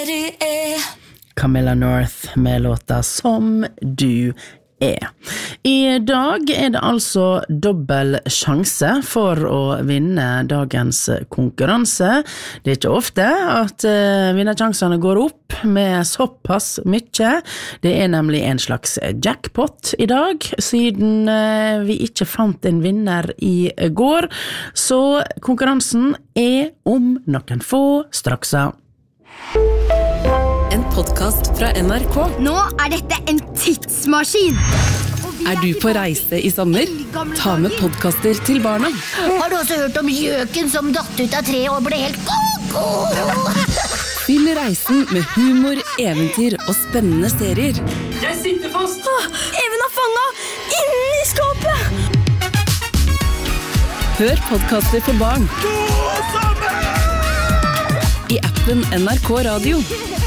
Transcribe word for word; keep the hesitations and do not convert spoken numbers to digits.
Camilla North med låta Som du er. I dag er det altså dobbel sjanse for å vinne dagens konkurranse. Det er ikke ofte at uh, vinnerchansene går opp med såpass mye. Det er nemlig en slags jackpot i dag, siden uh, vi ikke fant en vinner i går. Så konkurransen er om noen få straksa. En podcast fra N R K. Nå er dette en tidsmaskin. Er du på reise i sommer? Ta med podcaster til barna. Har du også hørt om gjøken som datt ut av treet og ble helt koko? Fyll reisen med humor, eventyr og spennende serier. Jeg sitter fast! Ah, Even har fanget inni skapet! Hør podcaster for barn. I appen N R K Radio.